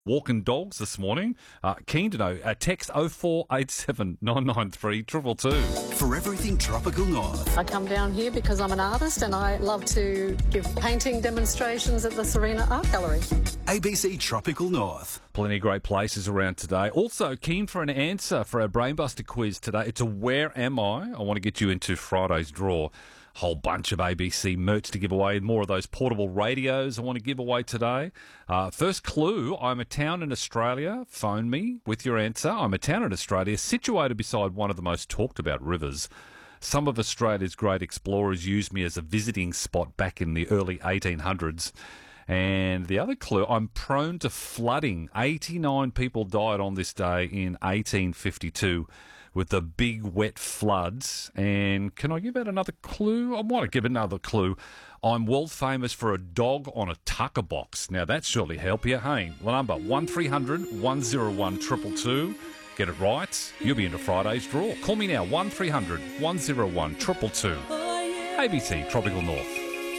walking dogs this morning. Keen to know. Text 0487 993 222. For everything Tropical North. I come down here because I'm an artist and I love to give painting demonstrations at the Serena Art Gallery. ABC Tropical North. Plenty of great places around today. Also, keen for an answer for our Brainbuster quiz today. It's a Where Am I? I want to get you into Friday's draw. Whole bunch of ABC merch to give away. More of those portable radios I want to give away today. First clue, I'm a town in Australia. Phone me with your answer. I'm a town in Australia situated beside one of the most talked about rivers. Some of Australia's great explorers used me as a visiting spot back in the early 1800s. And the other clue, I'm prone to flooding. 89 people died on this day in 1852 with the big wet floods. And can I give out another clue? I want to give another clue. I'm world famous for a dog on a tucker box. Now, that surely help you. Hey, the number 1300 101 222. Get it right, you'll be into Friday's draw. Call me now, 1300 101 222. ABC Tropical North.